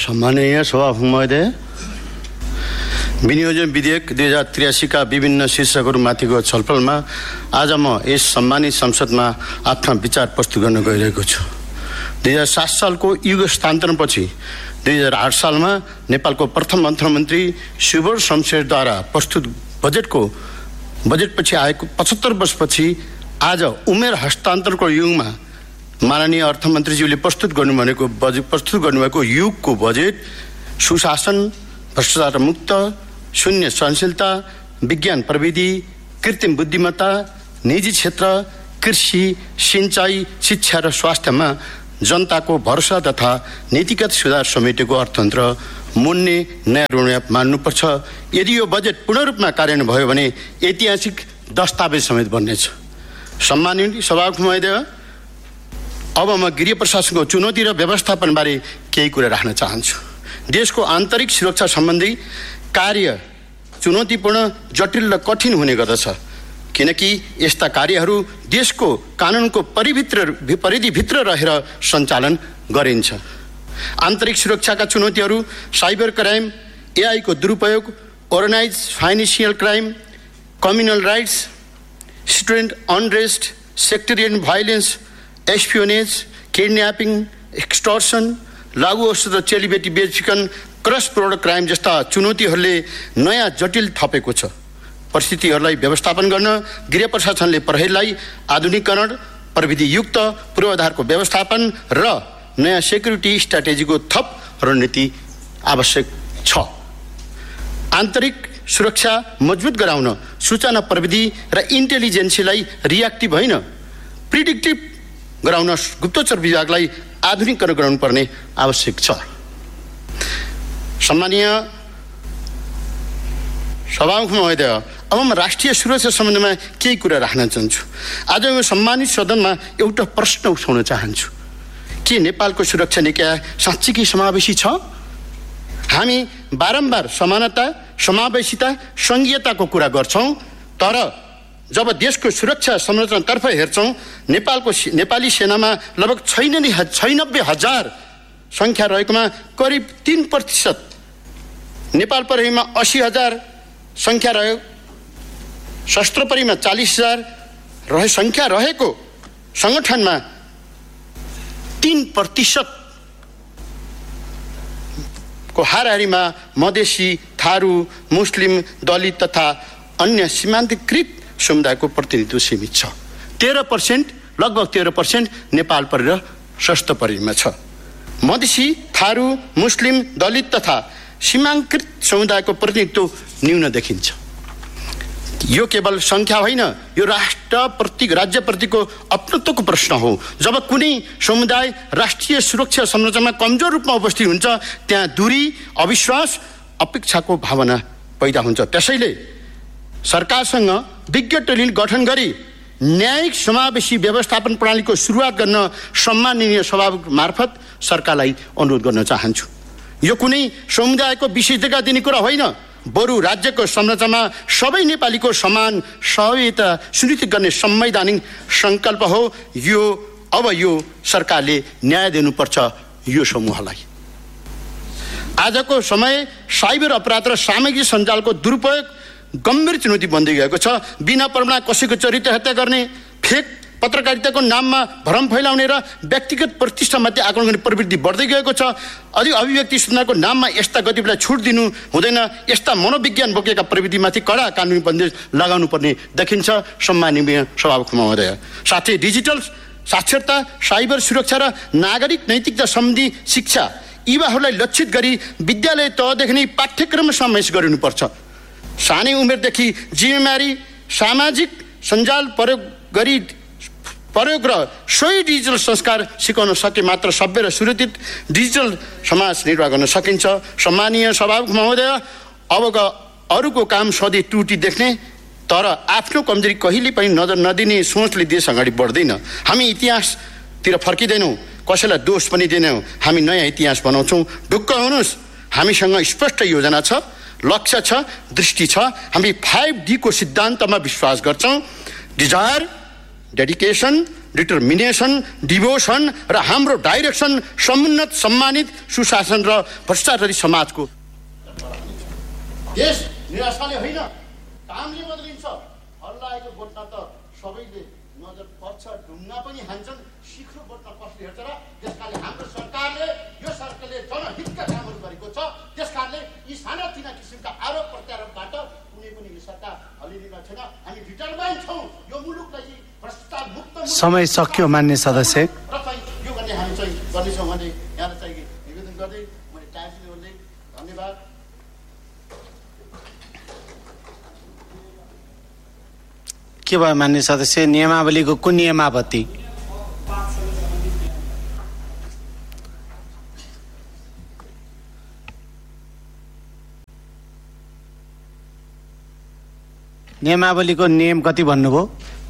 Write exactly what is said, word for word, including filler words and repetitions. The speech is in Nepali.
सम्माननीय सभामुख महोदय, विनियोजन विधेयक दुई हजार त्रियासी का विभिन्न शीर्षकहरूमाथिको छलफलमा आज म यस सम्मानित संसदमा आफ्ना विचार प्रस्तुत गर्न गइरहेको छु। दुई हजार सात सालको युग हस्तान्तरणपछि दुई हजार आठ सालमा नेपालको प्रथम अर्थमन्त्री शिवबहादुर शमशेरद्वारा प्रस्तुत बजेटको बजेटपछि आएको पचहत्तर वर्षपछि आज उमेर हस्तान्तरणको युगमा माननीय अर्थमन्त्रीज्यूले प्रस्तुत गर्नु भनेको बजेट प्रस्तुत गर्नुभएको युगको बजेट सुशासन, भ्रष्टाचार मुक्त, शून्य सहनशीलता, विज्ञान प्रविधि, कृत्रिम बुद्धिमत्ता, निजी क्षेत्र, कृषि, सिंचाई, शिक्षा र स्वास्थ्यमा जनताको भरोसा तथा नीतिगत सुधार समेटेको अर्थतन्त्र मुन्ने नयाँ रोडम्याप मान्नुपर्छ। यदि यो बजेट पूर्ण रूपमा कार्यान्वयन भयो भने ऐतिहासिक दस्तावेज समेत बन्नेछ। सम्मानित सभामुख महोदय, अब म गृह प्रशासनको चुनौती र व्यवस्थापनबारे केही कुरा राख्न चाहन्छु। देशको आन्तरिक सुरक्षा सम्बन्धी कार्य चुनौतीपूर्ण, जटिल र कठिन हुने गर्दछ, किनकि यस्ता कार्यहरू देशको कानुनको परिभित्र परिधिभित्र रहेर सञ्चालन गरिन्छ। आन्तरिक सुरक्षाका चुनौतीहरू साइबर क्राइम, एआई को दुरुपयोग, organise financial crime, communal riots, student unrest, सेक्टरियन violence, espionage, किडन्यापिङ, extortion, लागु औषध र चेलीबेटी बेचिकन, क्रस बोर्डर क्राइम जस्ता चुनौतीहरूले नयाँ जटिल थपेको छ। परिस्थितिहरूलाई व्यवस्थापन गर्न गृह प्रशासनले प्रहरीलाई आधुनिकीकरण, प्रविधियुक्त पूर्वाधारको व्यवस्थापन र नयाँ सेक्युरिटी स्ट्राटेजीको थप रणनीति आवश्यक छ। आन्तरिक सुरक्षा मजबुत गराउन सूचना प्रविधि र इन्टेलिजेन्सीलाई रियाक्टिभ होइन प्रिडिक्टिभ गराउन गुप्तचर विभागलाई आधुनिकीकरण गराउनुपर्ने आवश्यक छ। सम्मानीय सभामुख महोदय, अब म राष्ट्रिय सुरक्षा सम्बन्धमा केही कुरा राख्न चाहन्छु। आज यो सम्मानित सदनमा एउटा प्रश्न उठाउन चाहन्छु। के नेपालको सुरक्षा निकाय साँच्चीकै समावेशी छ? हामी बारम्बार समानता, समावेशिता, सङ्घीयताको कुरा गर्छौँ, तर जब देशको सुरक्षा संरचनातर्फ हेर्छौँ, नेपालको नेपाली सेनामा लगभग छैन छैनब्बे हजार सङ्ख्या रहेकोमा करिब तीन प्रतिशत, नेपाल प्रहरीमा अस्सी हजार सङ्ख्या रह्यो, शस्त्र प्रहरीमा चालिस हजार रहे सङ्ख्या रहेको सङ्गठनमा तीन प्रतिशत को हाराहारीमा मधेसी, थारू, मुस्लिम, दलित तथा अन्य सीमान्तकृत समुदायको प्रतिनिधित्व सीमित छ। तेह्र पर्सेन्ट लगभग तेह्र पर्सेन्ट नेपाल प्रहरी र सशस्त्र प्रहरीमा छ। मधेसी, थारू, मुस्लिम, दलित तथा सीमाङ्कृत समुदायको प्रतिनिधित्व न्यून देखिन्छ। यो केवल सङ्ख्या होइन, यो राष्ट्रप्रति राज्यप्रतिको अपनत्वको प्रश्न हो। जब कुनै समुदाय राष्ट्रिय सुरक्षा संरचनामा कमजोर रूपमा उपस्थित हुन्छ, त्यहाँ दूरी, अविश्वास, अपेक्षाको भावना पैदा हुन्छ। त्यसैले सरकारसँग विज्ञ टोली गठन गरी न्यायिक समावेशी व्यवस्थापन प्रणालीको सुरुवात गर्न सम्माननीय सभामुख मार्फत सरकारलाई अनुरोध गर्न चाहन्छु। यो कुनै समुदायको विशेषता दिने कुरा होइन, बरु राज्यको संरचनामा सबै नेपालीको समान सहभागिता सुनिश्चित गर्ने संवैधानिक सङ्कल्प हो। यो अब यो सरकारले न्याय दिनुपर्छ यो समूहलाई। आजको समय साइबर अपराध र सामाजिक सञ्जालको दुरुपयोग गम्भीर चुनौती बन्दै गएको छ। बिना प्रमाण कसैको चरित्र हत्या गर्ने, फेक पत्रकारिताको नाममा भ्रम फैलाउने र व्यक्तिगत प्रतिष्ठामाथि आक्रमण गर्ने प्रवृत्ति बढ्दै गएको छ। अधिक अभिव्यक्ति सूचनाको नाममा यस्ता गतिविधिलाई छुट दिनु हुँदैन। यस्ता मनोविज्ञान बोकेका प्रविधिमाथि कडा कानुनी बन्देज लगाउनु पर्ने देखिन्छ। सम्माननीय सभामुख महोदय, साथै डिजिटल साक्षरता, साइबर सुरक्षा र नागरिक नैतिकता सम्बन्धी शिक्षा युवाहरूलाई लक्षित गरी विद्यालय तहदेखि नै पाठ्यक्रममा समावेश गरिनुपर्छ। सानै उमेरदेखि जिम्मेवारी, सामाजिक सञ्जाल प्रयोग गरी प्रयोग र सही डिजिटल संस्कार सिकाउन सके मात्र सभ्य र सुरक्षित डिजिटल समाज निर्वाह गर्न सकिन्छ। सम्मानीय सभामुख महोदय, अबका अरूको काम सधैँ त्रुटि देख्ने तर आफ्नो कमजोरी कहिले पनि नजर नदिने सोचले देश अगाडि बढ्दैन। हामी इतिहासतिर फर्किँदैनौँ, कसैलाई दोष पनि दिदैनौँ, हामी नयाँ इतिहास बनाउँछौँ। ढुक्क हुनुहोस्, हामीसँग स्पष्ट योजना छ, लक्ष्य छ, दृष्टि छ। हामी फाइभ डी को सिद्धान्तमा विश्वास गर्छौँ। डिजायर, डेडिकेसन, डिटर्मिनेसन, डिभोसन र हाम्रो डाइरेक्सन समुन्नत सम्मानित सुशासन र भ्रष्टाचारी समाजको देश निराशाले होइन कामले बदलिन्छ। हल्लाएको बोट्न त सबैले नजर पर्छ, ढुङ्गा पनि हान्छन्, शिखर बोट्न कसले हेर्छ र? त्यसकारणले हाम्रो सरकारले यो सरकारले जनहितका कामहरू गरेको छ। त्यसकारणले यी सानातिना किसिमका आरोप प्रत्यारोपबाट कुनै पनि यो सरकार हलिनेको छैन। हामी डिटरमाइन छौँ यो मुलुकलाई भ्रष्टाचार मुक्त समय सक्यो मान्य सदस्य। र चाहिँ यो गर्ने हामी चाहिँ गर्नेछौँ भने यहाँलाई चाहिँ निवेदन गर्दै मैले टाइम गर्दै धन्यवाद। के भयो मान्य सदस्य? नियमावलीको कुन नियमावती? नियमावलीको नियम कति भन्नुभयो?